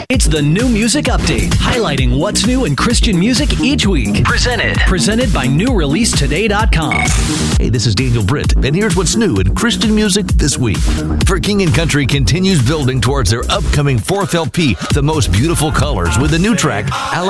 It's the New Music Update, highlighting what's new in Christian music each week. Presented by NewReleaseToday.com. Hey, this is Daniel Britt, and here's what's new in Christian music this week. For King & Country continues building towards their upcoming 4th LP, The Most Beautiful Colors, with the new track,